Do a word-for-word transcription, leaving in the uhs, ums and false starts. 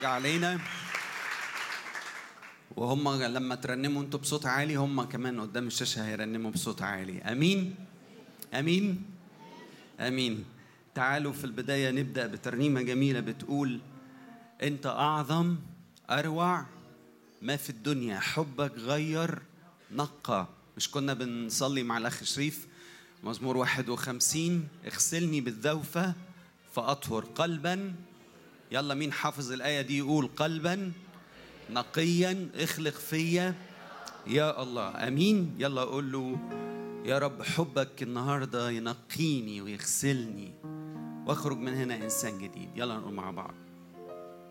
علينا. وهم لما ترنموا انتوا بصوت عالي هم كمان قدام الشاشة هيرنموا بصوت عالي. امين امين امين. تعالوا في البداية نبدأ بترنيمة جميلة بتقول: انت اعظم اروع ما في الدنيا، حبك غير نقى. مش كنا بنصلي مع الاخ شريف مزمور واحد وخمسين: اغسلني بالذوفة فأطهر قلبا. يلا مين حافظ الآية دي يقول: قلبا نقيا اخلق فيا يا الله. أمين. يلا أقول له: يا رب حبك النهاردة ينقيني ويغسلني واخرج من هنا إنسان جديد. يلا نقول مع بعض: